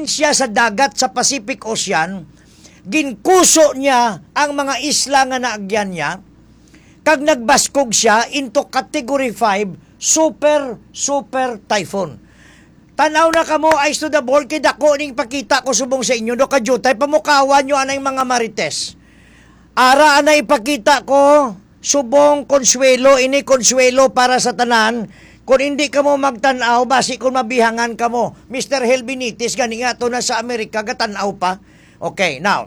halin siya sa dagat sa Pacific Ocean, ginkuso niya ang mga isla nga naagyan niya, kag nagbaskog siya into Category 5 super typhoon. Tanaw na kamo, eyes to the board, kay dako ning pakita ko subong sa inyo, do kadyutay, pamukawan nyo anay mga marites. Ara anay ipakita ko, subong konsuelo, ini konsuelo para sa tanan. Kung hindi ka mo magtanaw, basi kung mabihangan ka mo. Mr. Helbinitis, gani nga to na sa Amerika, gatanaw pa. Okay, now,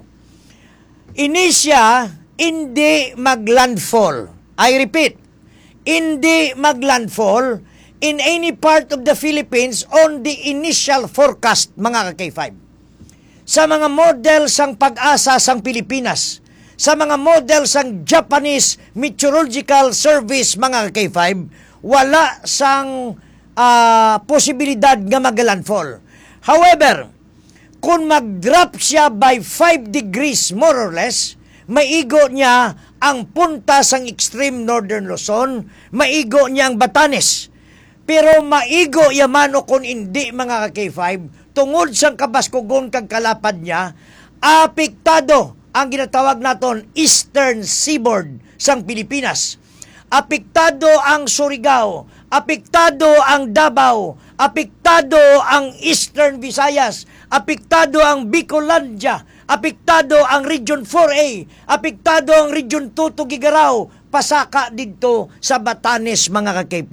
ini siya, hindi maglandfall. I repeat, hindi maglandfall in any part of the Philippines on the initial forecast, mga ka-K5. Sa mga model sang pag-asa sang Pilipinas, sa mga model sang Japanese Meteorological Service, mga ka-K5, wala sang posibilidad nga mag-landfall. However, kung mag-drop siya by 5 degrees more or less, maigo niya ang punta sang extreme northern Luzon, maigo niya ang Batanes. Pero maigo yaman o kung hindi, mga ka-K5, tungod sang kabaskugon kag kalapad niya, apektado ang ginatawag naton Eastern Seaboard sang Pilipinas. Apektado ang Surigao, apektado ang Davao, apektado ang Eastern Visayas, apektado ang Bicolandia, apektado ang Region 4A, apektado ang Region 2 Tugigaraw, pasaka dito sa Batanes, mga ka-K5.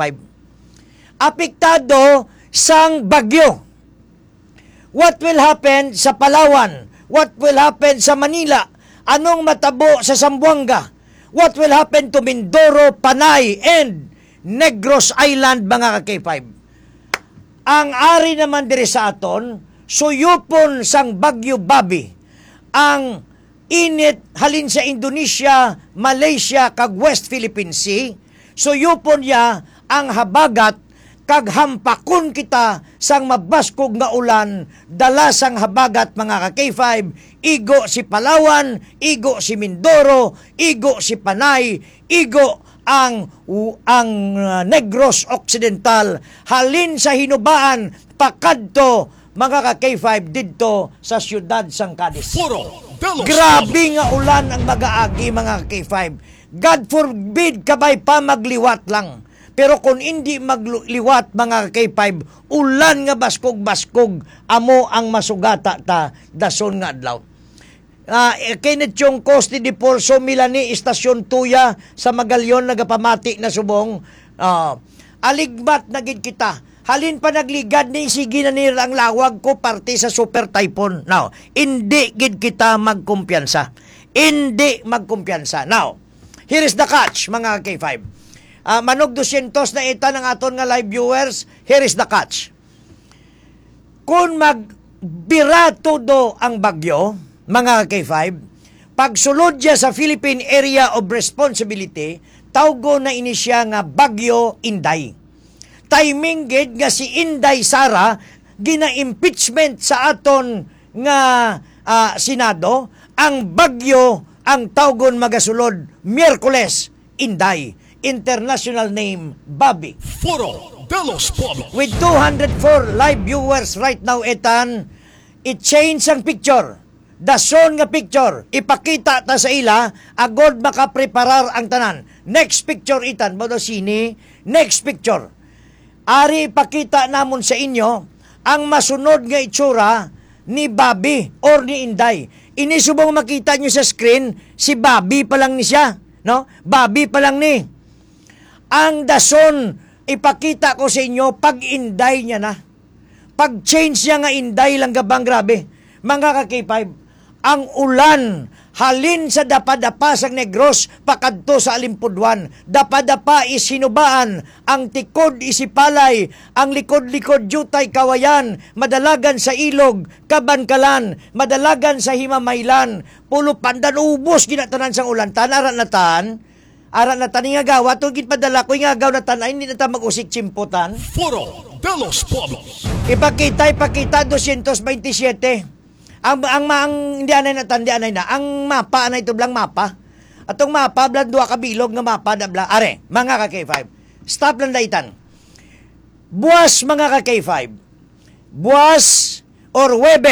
Apektado sang bagyo. What will happen sa Palawan? What will happen sa Manila? Anong matabo sa Zamboanga? What will happen to Mindoro, Panay, and Negros Island, mga ka-K5? Ang ari naman diri sa aton, suyupon sang Bagyo Babi, ang init halin sa Indonesia, Malaysia, kag West Philippine Sea, suyupon niya ang habagat, kag hampakon kita sang mabaskog nga ulan, dala sang habagat, mga ka-K5, igo si Palawan, igo si Mindoro, igo si Panay, igo ang Negros Occidental, halin sa hinubaan, pakadto, mga ka-K5, didto sa siyudad sang Cadiz. Grabe nga ulan ang mag-aagi, mga ka-K5. God forbid kabay pa magliwat lang. Pero kung hindi magliwat, mga K5, ulan nga baskog-baskog, amo ang masugata ta dason nga adlaw. Kenneth Chong Costi de Porso, Milani, Istasyon Tuya, sa Magalyon, nagapamati na subong, aligmat na gid kita. Halin pa nagligad ni sige na nila ang lawag ko parte sa super typhoon. Now, hindi gid kita magkumpiyansa. Hindi magkumpiyansa. Now, here is the catch, mga K5. Manog 200 na ita ng aton nga live viewers, here is the catch. Kung magbira todo ang bagyo, mga K5, pagsulod niya sa Philippine Area of Responsibility, tawgo na ini siya nga Bagyo Inday. Timing gid nga si Inday Sara gina-impeachment sa aton nga Senado, ang bagyo ang tawgon magasulod Miyerkules, Inday. International name, Bobby. Foro de los Pueblos. With 204 live viewers right now, etan, i-change ang picture. Dason nga picture. Ipakita ta sa ila, agod makapreparar ang tanan. Next picture, itan, bodo sini. Next picture. Ari ipakita namon sa inyo ang masunod nga itsura ni Bobby or ni Inday. Inisubong makita nyo sa screen, si Bobby pa lang ni siya. No? Bobby pa lang ni. Ang dason, ipakita ko sa inyo, pag-Inday niya na. Pag-change niya nga Inday lang gabang grabe. Mga ka-K5, ang ulan, halin sa dapadapa sa Negros, pakadto sa Alimpudwan. Dapadapa isinubaan, ang tikod isipalay, ang likod-likod jutay kawayan, madalagan sa ilog, kabankalan, madalagan sa himamaylan, pulo pandan, ubos ginatanan sang ulan. Tanaran na ara na tani nga gawa, tugid padala ko nga gaw na tanay, hindi na ta mag-usik chimputan. Foro de los Pueblos. Ipakita 227. Ang hindi anay na tandi anay na. Ang mapa anay to blang mapa. Atong mapa blang duha ka bilog nga mapa da blang are, mga ka K5. Stop lang daitan. Buwas, mga ka K5. Buwas or Webe